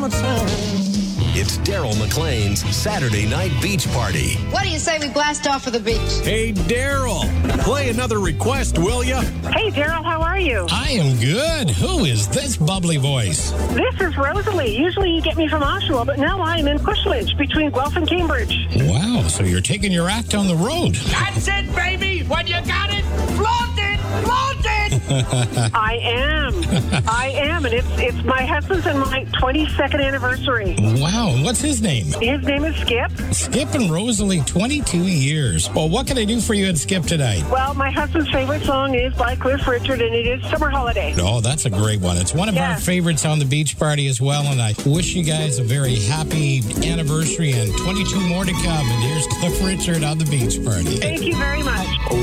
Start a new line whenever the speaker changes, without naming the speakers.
It's Daryl McLean's Saturday Night Beach Party.
What do you say we blast off for the beach?
Hey, Daryl, play another request, will ya?
Hey, Daryl, how are you?
I am good. Who is this bubbly voice?
This is Rosalie. Usually you get me from Oshawa, but now I'm in Cushledge between Guelph and Cambridge.
Wow, so you're taking your act on the road.
That's it, baby. When you got it, flaunt it, flaunt it.
I am, and it's my husband's and my 22nd anniversary.
Wow, and what's his name?
His name is Skip.
Skip and Rosalie, 22 years. Well, what can I do for you and Skip tonight?
Well, my husband's favorite song is by Cliff Richard, and it is Summer Holiday.
Oh, that's a great one. It's one of our favorites on the beach party as well, and I wish you guys a very happy anniversary and 22 more to come. And here's Cliff Richard on the beach party.
Thank you very much.